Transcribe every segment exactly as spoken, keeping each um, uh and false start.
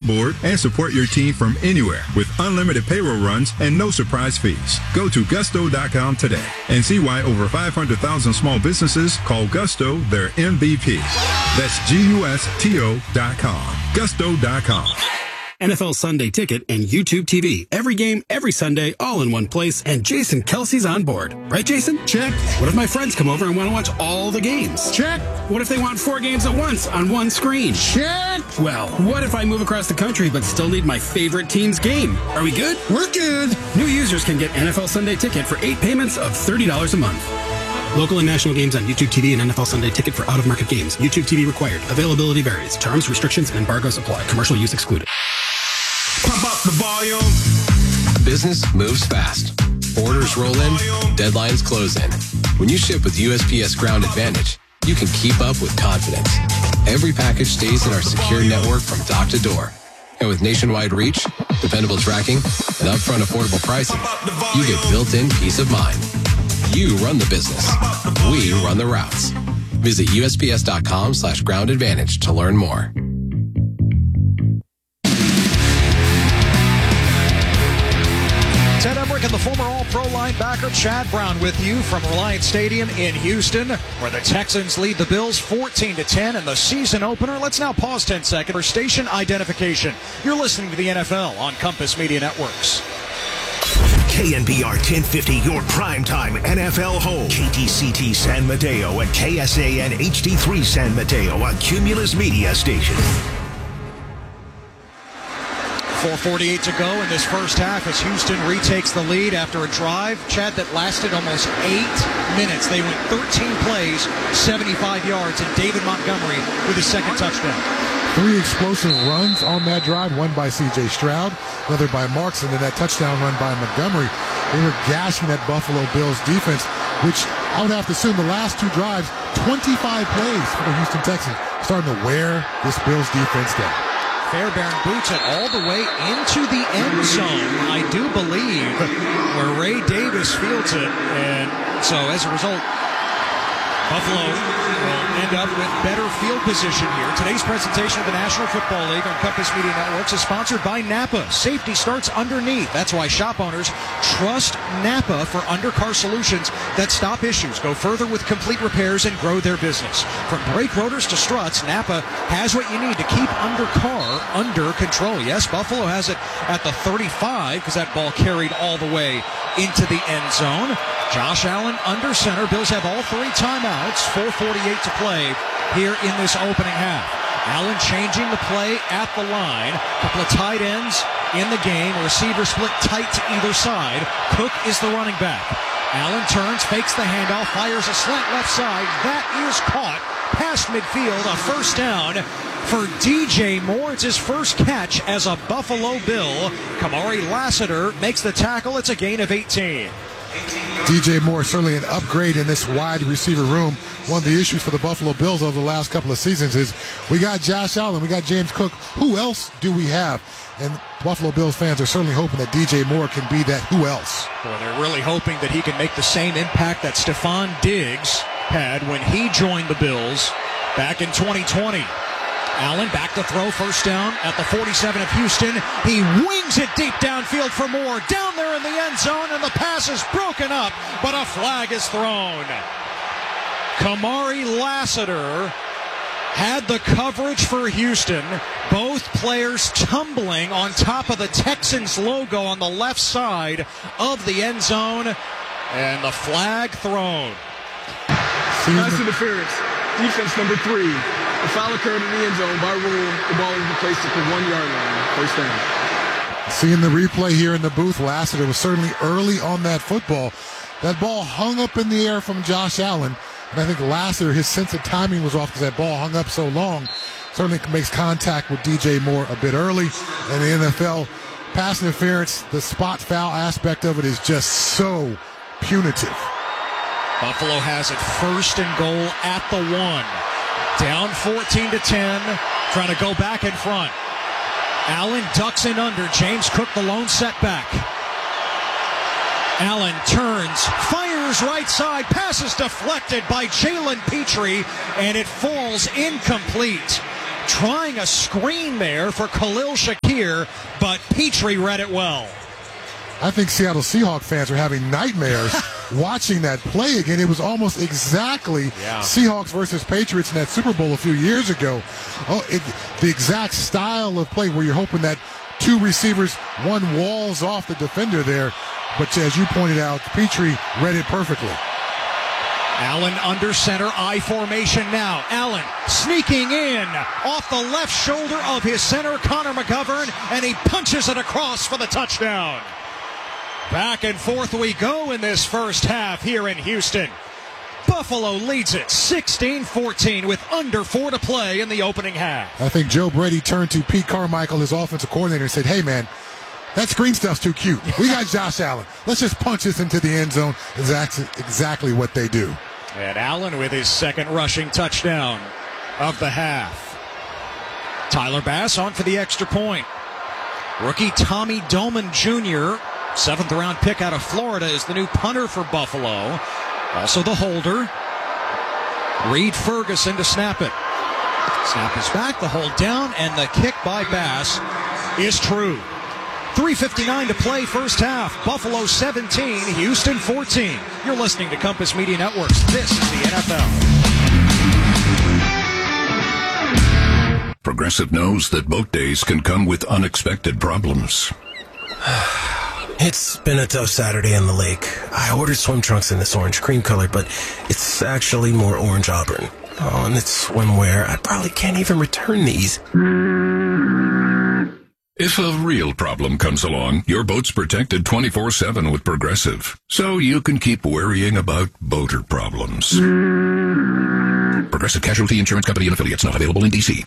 board and support your team from anywhere with unlimited payroll runs and no surprise fees. Go to gusto dot com today and see why over five hundred thousand small businesses call Gusto their M V P. That's G U S T O dot com. gusto dot com. N F L Sunday Ticket and YouTube T V. Every game, every Sunday, all in one place, and Jason Kelsey's on board. Right, Jason? Check. What if my friends come over and want to watch all the games? Check. What if they want four games at once on one screen? Check. Well, what if I move across the country but still need my favorite team's game? Are we good? We're good. New users can get N F L Sunday Ticket for eight payments of thirty dollars a month. Local and national games on YouTube T V and N F L Sunday Ticket for out-of-market games. YouTube T V required. Availability varies. Terms, restrictions, and embargoes apply. Commercial use excluded. Pump up the volume. Business moves fast. Orders roll in. Deadlines close in. When you ship with U S P S Ground Advantage, you can keep up with confidence. Every package stays in our secure network from dock to door. And with nationwide reach, dependable tracking, and upfront affordable pricing, you get built-in peace of mind. You run the business. We run the routes. Visit U S P S dot com slash ground advantage to learn more. Ted Emmerich and the former All-Pro linebacker Chad Brown with you from Reliant Stadium in Houston, where the Texans lead the Bills fourteen to ten in the season opener. Let's now pause ten seconds for station identification. You're listening to the N F L on Compass Media Networks. K N B R ten fifty, your primetime N F L home. K T C T San Mateo and K S A N H D three San Mateo, a Cumulus Media station. four forty-eight to go in this first half as Houston retakes the lead after a drive, Chad, that lasted almost eight minutes. They went thirteen plays, seventy-five yards, and David Montgomery with his second touchdown. Three explosive runs on that drive, one by C J Stroud, another by Marks, and then that touchdown run by Montgomery. They were gashing that Buffalo Bills defense, which I would have to assume the last two drives, twenty-five plays for the Houston Texans, starting to wear this Bills defense down. Fairbairn boots it all the way into the end zone, I do believe, where Ray Davis fields it. And so as a result, Buffalo will end up with better field position here. Today's presentation of the National Football League on Compass Media Networks is sponsored by Napa. Safety starts underneath. That's why shop owners trust Napa for undercar solutions that stop issues, go further with complete repairs, and grow their business. From brake rotors to struts, Napa has what you need to keep undercar under control. Yes, Buffalo has it at the thirty-five because that ball carried all the way into the end zone. Josh Allen under center. Bills have all three timeouts. four forty-eight to play here in this opening half. Allen changing the play at the line. Couple of tight ends in the game. A receiver split tight to either side. Cook is the running back. Allen turns, fakes the handoff, fires a slant left side. That is caught past midfield. A first down for D J Moore. It's his first catch as a Buffalo Bill. Kamari Lassiter makes the tackle. It's a gain of eighteen. D J Moore certainly an upgrade in this wide receiver room. One of the issues for the Buffalo Bills over the last couple of seasons is we got Josh Allen, we got James Cook. Who else do we have? And Buffalo Bills fans are certainly hoping that D J Moore can be that who else. Well, they're really hoping that he can make the same impact that Stephon Diggs had when he joined the Bills back in twenty twenty. Allen back to throw, first down at the forty-seven of Houston. He wings it deep downfield for Moore. Down there in the end zone, and the pass is broken up, but a flag is thrown. Kamari Lassiter had the coverage for Houston. Both players tumbling on top of the Texans logo on the left side of the end zone, and the flag thrown. Pass interference. Defense number three. The foul occurred in the end zone. By rule, the ball was placed at the one-yard line. First down. Seeing the replay here in the booth, Lassiter was certainly early on that football. That ball hung up in the air from Josh Allen. And I think Lassiter, his sense of timing was off because that ball hung up so long. Certainly makes contact with D J Moore a bit early. And the N F L pass interference, the spot foul aspect of it is just so punitive. Buffalo has it first and goal at the one. Down fourteen to ten, trying to go back in front. Allen ducks in under. James Cook, the lone setback. Allen turns, fires right side, passes deflected by Jalen Petrie, and it falls incomplete. trying a screen there for Khalil Shakir, but Petrie read it well. I think Seattle Seahawks fans are having nightmares watching that play again. It was almost exactly yeah. Seahawks versus Patriots in that Super Bowl a few years ago. Oh, it, the exact style of play where you're hoping that two receivers, one walls off the defender there. But as you pointed out, Petrie read it perfectly. Allen under center, I formation now. Allen sneaking in off the left shoulder of his center, Connor McGovern, and he punches it across for the touchdown. Back and forth we go in this first half here in Houston. Buffalo leads it sixteen fourteen with under four to play in the opening half. I think Joe Brady turned to Pete Carmichael, his offensive coordinator, and said, hey, man, that screen stuff's too cute. We got Josh Allen. Let's just punch this into the end zone. That's exactly what they do. And Allen with his second rushing touchdown of the half. Tyler Bass on for the extra point. Rookie Tommy Doman Junior, seventh round pick out of Florida, is the new punter for Buffalo. Also the holder, Reed Ferguson, to snap it. Snap is back, the hold down, and the kick by Bass is true. three fifty-nine to play first half. Buffalo seventeen, Houston fourteen. You're listening to Compass Media Networks. This is the N F L. Progressive knows that boat days can come with unexpected problems. It's been a tough Saturday on the lake. I ordered swim trunks in this orange cream color, but it's actually more orange auburn. Oh, and it's swimwear. I probably can't even return these. If a real problem comes along, your boat's protected twenty-four seven with Progressive, so you can keep worrying about boater problems. Progressive Casualty Insurance Company and Affiliates, not available in D C.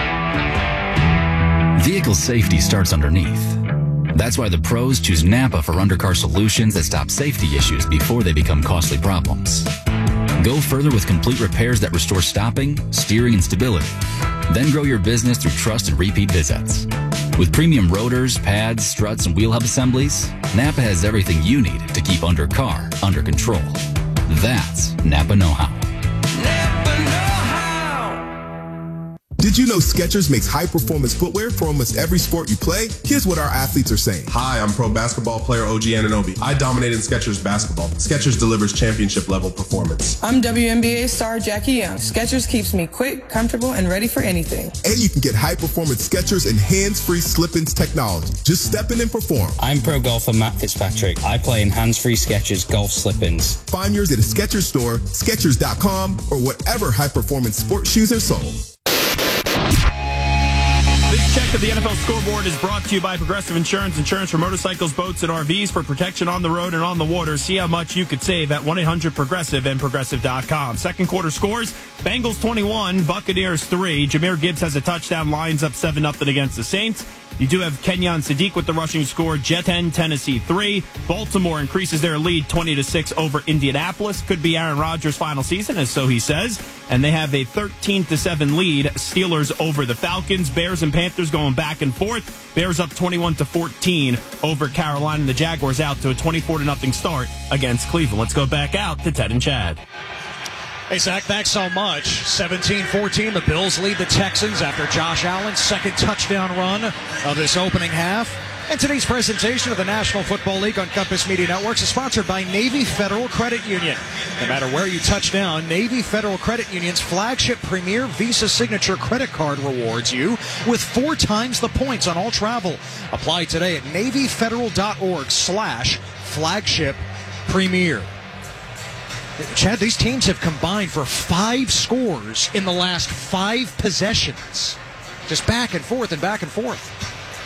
Vehicle safety starts underneath. That's why the pros choose Napa for undercar solutions that stop safety issues before they become costly problems. Go further with complete repairs that restore stopping, steering, and stability. Then grow your business through trust and repeat visits. With premium rotors, pads, struts, and wheel hub assemblies, Napa has everything you need to keep undercar under control. That's Napa know-how. Napa know-how. Did you know Skechers makes high-performance footwear for almost every sport you play? Here's what our athletes are saying. Hi, I'm pro basketball player O G Anunoby. I dominated Skechers basketball. Skechers delivers championship-level performance. I'm W N B A star Jackie Young. Skechers keeps me quick, comfortable, and ready for anything. And you can get high-performance Skechers and hands-free slip-ins technology. Just step in and perform. I'm pro golfer Matt Fitzpatrick. I play in hands-free Skechers golf slip-ins. Find yours at a Skechers store, Skechers dot com, or whatever high-performance sports shoes are sold. This check of the N F L scoreboard is brought to you by Progressive Insurance. Insurance for motorcycles, boats, and R Vs for protection on the road and on the water. See how much you could save at one eight hundred progressive and progressive dot com. Second quarter scores, Bengals twenty-one, Buccaneers three. Jahmyr Gibbs has a touchdown, Lions up seven nothing against the Saints. You do have Kenyon Sadiq with the rushing score, Jet ten, Tennessee three. Baltimore increases their lead twenty to six over Indianapolis. Could be Aaron Rodgers' final season, as so he says. And they have a thirteen to seven lead. Steelers over the Falcons. Bears and Panthers going back and forth. Bears up twenty-one to fourteen over Carolina. And the Jaguars out to a twenty-four to nothing start against Cleveland. Let's go back out to Ted and Chad. Hey, Zach, thanks so much. seventeen fourteen, the Bills lead the Texans after Josh Allen's second touchdown run of this opening half. And today's presentation of the National Football League on Compass Media Networks is sponsored by Navy Federal Credit Union. No matter where you touch down, Navy Federal Credit Union's flagship Premier Visa Signature credit card rewards you with four times the points on all travel. Apply today at NavyFederal.org slash flagship premier. Chad, these teams have combined for five scores in the last five possessions. Just back and forth and back and forth.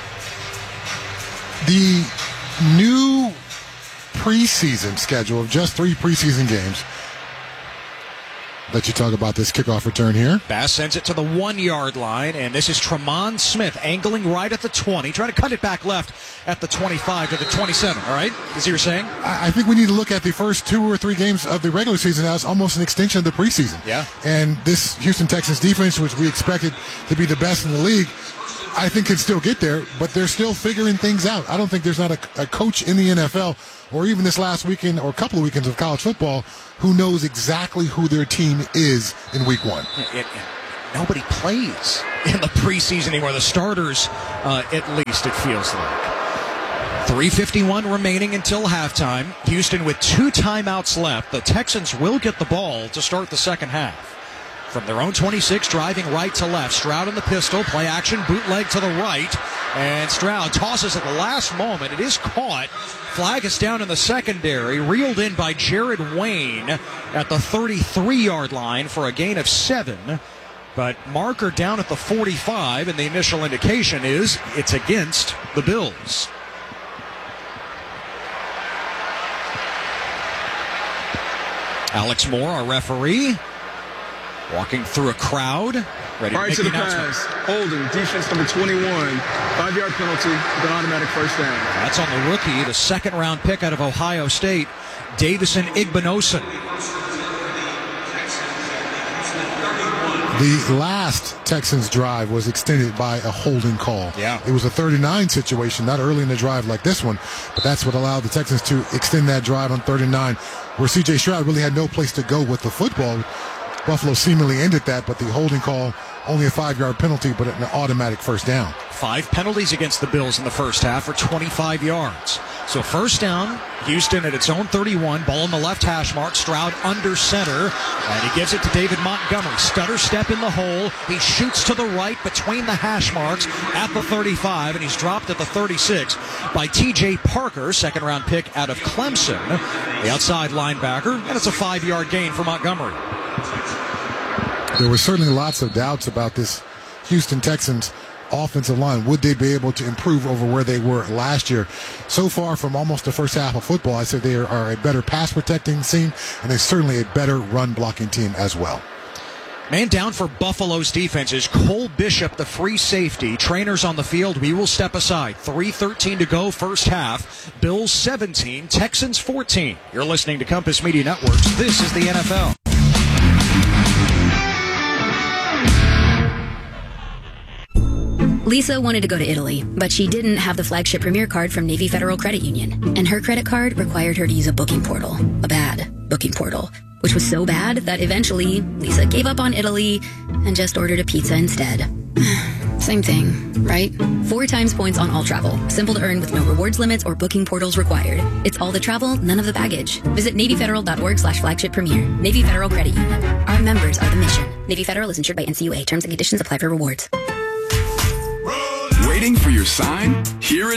The new preseason schedule of just three preseason games. Let you talk about this kickoff return here. Bass sends it to the one-yard line, and this is Tremont Smith angling right at the twenty, trying to cut it back left at the twenty-five to the twenty-seven, all right? Is what you're saying? I think we need to look at the first two or three games of the regular season as almost an extension of the preseason. Yeah. And this Houston Texans defense, which we expected to be the best in the league, I think can still get there, but they're still figuring things out. I don't think there's not a, a coach in the N F L, or even this last weekend or a couple of weekends of college football, who knows exactly who their team is in week one. It, it, nobody plays in the preseason anymore. The starters, uh, at least, it feels like. three fifty-one remaining until halftime. Houston with two timeouts left. The Texans will get the ball to start the second half. From their own twenty-six, driving right to left. Stroud in the pistol, play action, bootleg to the right. And Stroud tosses at the last moment. It is caught. Flag is down in the secondary, reeled in by Jared Wayne at the thirty-three-yard line for a gain of seven. But marker down at the forty-five, and the initial indication is it's against the Bills. Alex Moore, our referee, walking through a crowd, ready to Prior make to the the announcement. pass, holding, defense number twenty-one, five-yard penalty, with an automatic first down. That's on the rookie, the second-round pick out of Ohio State, Davison Igbinosun. The last Texans drive was extended by a holding call. Yeah. It was a thirty-nine situation, not early in the drive like this one, but that's what allowed the Texans to extend that drive on thirty-nine, where C J Stroud really had no place to go with the football. Buffalo seemingly ended that, but the holding call, only a five-yard penalty, but an automatic first down. Five penalties against the Bills in the first half for twenty-five yards. So first down, Houston at its own thirty-one, ball in the left hash mark, Stroud under center, and he gives it to David Montgomery. Stutter step in the hole, he shoots to the right between the hash marks at the thirty-five, and he's dropped at the thirty-six by T J Parker, second-round pick out of Clemson, the outside linebacker, and it's a five-yard gain for Montgomery. There were certainly lots of doubts about this Houston Texans offensive line. Would they be able to improve over where they were last year? So far from almost the first half of football, I said they are a better pass protecting team, and they're certainly a better run blocking team as well. Man down for Buffalo's defense is Cole Bishop, the free safety. Trainers on the field. We will step aside. three thirteen to go, first half. Bills seventeen, Texans fourteen. You're listening to Compass Media Networks. This is the N F L. Lisa wanted to go to Italy, but she didn't have the flagship Premier card from Navy Federal Credit Union, and her credit card required her to use a booking portal, a bad booking portal, which was so bad that eventually Lisa gave up on Italy and just ordered a pizza instead. Same thing, right? Four times points on all travel. Simple to earn with no rewards limits or booking portals required. It's all the travel, none of the baggage. Visit NavyFederal.org slash flagship premier. Navy Federal Credit Union. Our members are the mission. Navy Federal is insured by N C U A. Terms and conditions apply for rewards. Waiting for your sign? Here it